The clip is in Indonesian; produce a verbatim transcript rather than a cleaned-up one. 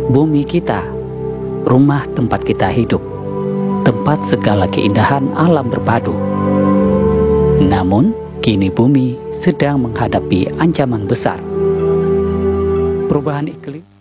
Bumi kita, rumah tempat kita hidup, tempat segala keindahan alam berpadu. Namun, kini bumi sedang menghadapi ancaman besar. Perubahan iklim